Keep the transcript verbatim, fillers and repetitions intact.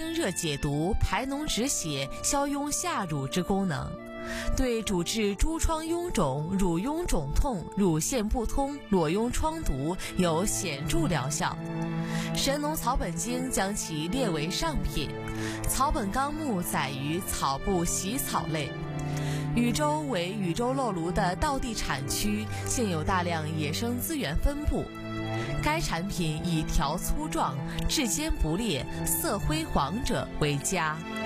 清热解毒、排脓止血、消痈下乳之功能，对主治诸疮痈肿、乳痈肿痛、乳腺不通、裸痈疮毒有显著疗效。神农草本经将其列为上品，草本纲目载于草部习草类。禹州为禹州漏芦的道地产区，现有大量野生资源分布。该产品以条粗壮、质坚不裂、色灰黄者为佳。